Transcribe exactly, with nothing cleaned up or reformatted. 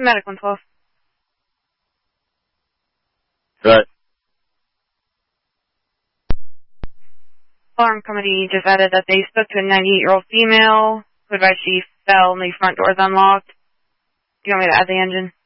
medic one twelve. Right. Alarm company just added that they spoke to a ninety-eight-year-old female who advised she fell and the front door is unlocked. Do you want me to add the engine?